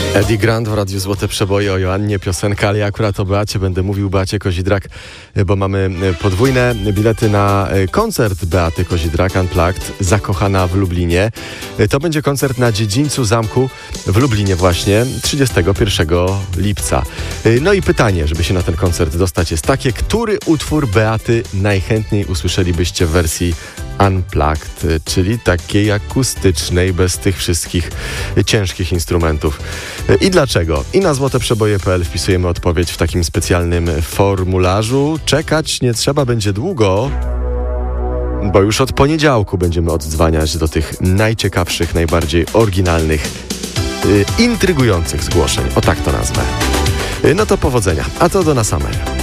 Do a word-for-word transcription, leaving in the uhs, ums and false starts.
Eddie Grant w Radiu Złote Przeboje, o Joannie piosenka, ale ja akurat o Beacie będę mówił, Beacie Kozidrak, bo mamy podwójne bilety na koncert Beaty Kozidrak Unplugged, Zakochana w Lublinie. To będzie koncert na dziedzińcu zamku w Lublinie właśnie trzydziestego pierwszego lipca. No i pytanie, żeby się na ten koncert dostać, jest takie: który utwór Beaty najchętniej usłyszelibyście w wersji Unplugged, czyli takiej akustycznej, bez tych wszystkich ciężkich instrumentów. I dlaczego? I na złote przeboje kropka p l wpisujemy odpowiedź w takim specjalnym formularzu. Czekać nie trzeba będzie długo, bo już od poniedziałku będziemy oddzwaniać do tych najciekawszych, najbardziej oryginalnych, yy, intrygujących zgłoszeń. O tak to nazwę. Yy, no to powodzenia. A to Donna Summer.